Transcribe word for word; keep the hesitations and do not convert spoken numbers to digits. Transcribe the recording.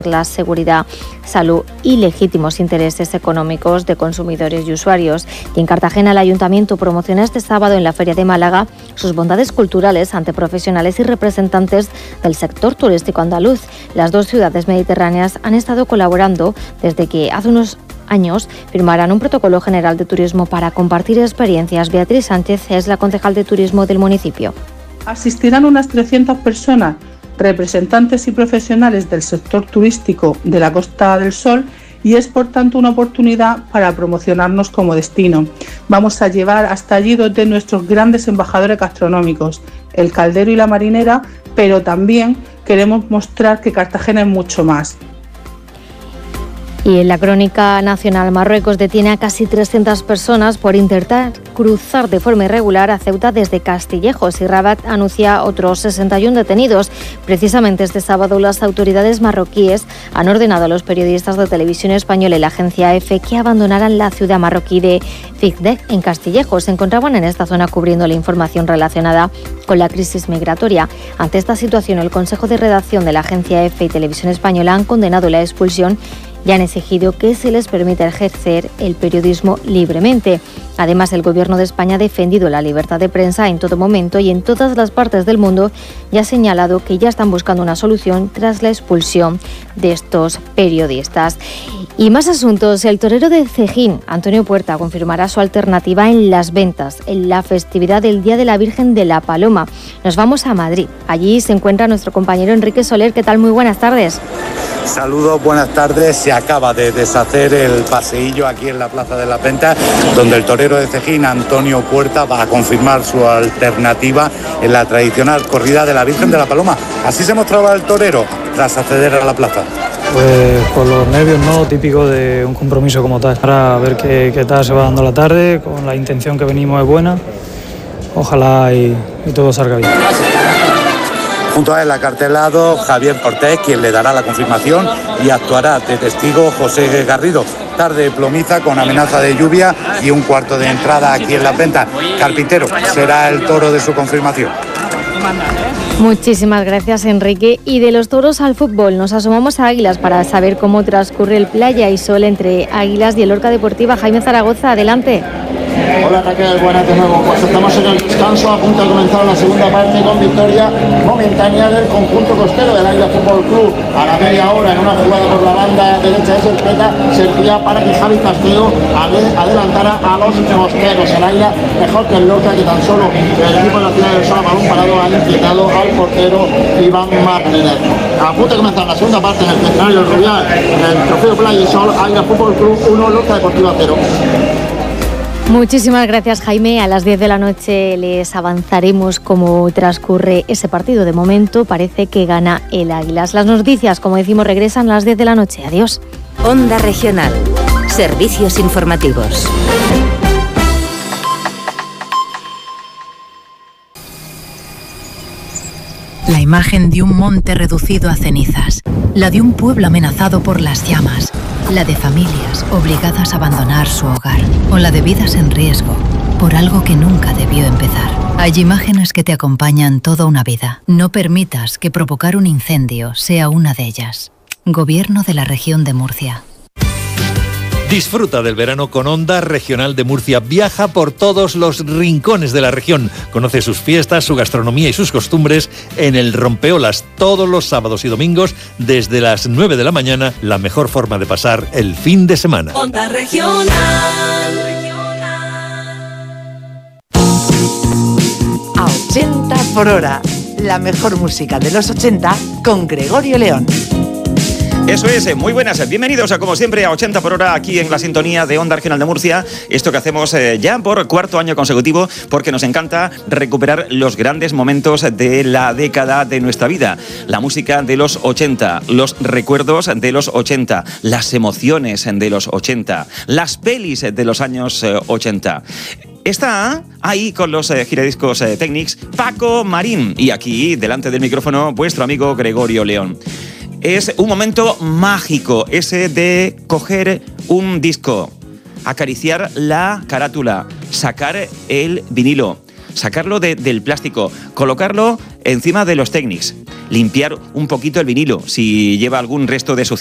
la seguridad, salud y legítimos intereses económicos de consumidores y usuarios. Y en Cartagena el Ayuntamiento promociona este sábado en la Feria de Málaga sus bondades culturales ante profesionales y representantes del sector turístico andaluz. Las dos ciudades mediterráneas han estado colaborando desde que hace unos años firmarán un protocolo general de turismo para compartir experiencias. Beatriz Sánchez es la concejal de turismo del municipio. Asistirán unas trescientas personas, representantes y profesionales del sector turístico de la Costa del Sol, y es por tanto una oportunidad para promocionarnos como destino. Vamos a llevar hasta allí dos de nuestros grandes embajadores gastronómicos, el Caldero y la Marinera, pero también queremos mostrar que Cartagena es mucho más. Y en la crónica nacional, Marruecos detiene a casi trescientas personas por intentar cruzar de forma irregular a Ceuta desde Castillejos, y Rabat anuncia otros sesenta y uno detenidos. Precisamente este sábado las autoridades marroquíes han ordenado a los periodistas de Televisión Española y la agencia EFE que abandonaran la ciudad marroquí de Zigdeg en Castillejos. Se encontraban en esta zona cubriendo la información relacionada con la crisis migratoria. Ante esta situación, el Consejo de Redacción de la agencia EFE y Televisión Española han condenado la expulsión y han exigido que se les permita ejercer el periodismo libremente. Además, el Gobierno de España ha defendido la libertad de prensa en todo momento y en todas las partes del mundo, y ha señalado que ya están buscando una solución tras la expulsión de estos periodistas. Y más asuntos. El torero de Cejín, Antonio Puerta, confirmará su alternativa en las ventas en la festividad del Día de la Virgen de la Paloma. Nos vamos a Madrid. Allí se encuentra nuestro compañero Enrique Soler. ¿Qué tal? Muy buenas tardes. Saludos, buenas tardes. Se acaba de deshacer el paseillo aquí en la Plaza de las Ventas, donde el torero de Cejín, Antonio Puerta, va a confirmar su alternativa en la tradicional corrida de la Virgen de la Paloma. Así se mostraba el torero tras acceder a la plaza. Pues por los nervios, ¿no? Típico de un compromiso como tal. Ahora a ver qué, qué tal se va dando la tarde, con la intención que venimos es buena. Ojalá y, y todo salga bien. Junto a él, acartelado Javier Cortés, quien le dará la confirmación, y actuará de testigo José Garrido. Tarde plomiza con amenaza de lluvia y un cuarto de entrada aquí en Las Ventas. Carpintero será el toro de su confirmación. Muchísimas gracias, Enrique. Y de los toros al fútbol, nos asomamos a Águilas para saber cómo transcurre el Playa y Sol entre Águilas y el Lorca Deportiva. Jaime Zaragoza, adelante. Hola Raquel, buenas de nuevo. Pues estamos en el descanso, a punto de comenzar la segunda parte con victoria momentánea del conjunto costero del Águila Fútbol Club. A la media hora, en una jugada por la banda derecha de Serpeta, servía para que Javi Castelo adelantara a los costeros. El Águila mejor que el Lorca, que tan solo el equipo de la ciudad del Sol, a balón parado, ha inquietado al portero Iván Martínez. A punto de comenzar la segunda parte en el centenario Rubial, el trofeo Playa y Sol, Águila Fútbol Club uno, Lorca Deportiva cero. Muchísimas gracias, Jaime. A las diez de la noche les avanzaremos cómo transcurre ese partido. De momento parece que gana el Águilas. Las noticias, como decimos, regresan a las diez de la noche. Adiós. Onda Regional. Servicios informativos. La imagen de un monte reducido a cenizas, la de un pueblo amenazado por las llamas, la de familias obligadas a abandonar su hogar, o la de vidas en riesgo por algo que nunca debió empezar. Hay imágenes que te acompañan toda una vida. No permitas que provocar un incendio sea una de ellas. Gobierno de la Región de Murcia. Disfruta del verano con Onda Regional de Murcia. Viaja por todos los rincones de la región. Conoce sus fiestas, su gastronomía y sus costumbres en el Rompeolas todos los sábados y domingos desde las nueve de la mañana. La mejor forma de pasar el fin de semana. Onda Regional. A ochenta por hora. La mejor música de los ochenta con Gregorio León. Eso es, muy buenas, bienvenidos a como siempre a ochenta por hora aquí en la sintonía de Onda Regional de Murcia. Esto que hacemos eh, ya por cuarto año consecutivo, porque nos encanta recuperar los grandes momentos de la década de nuestra vida. La música de los ochenta, los recuerdos de los ochenta, las emociones de los ochenta, las pelis de los años eh, ochenta. Está ahí con los eh, giradiscos eh, Technics Paco Marín, y aquí delante del micrófono vuestro amigo Gregorio León. Es un momento mágico ese de coger un disco, acariciar la carátula, sacar el vinilo, sacarlo de, del plástico, colocarlo encima de los Technics limpiar un poquito el vinilo si lleva algún resto de suciedad.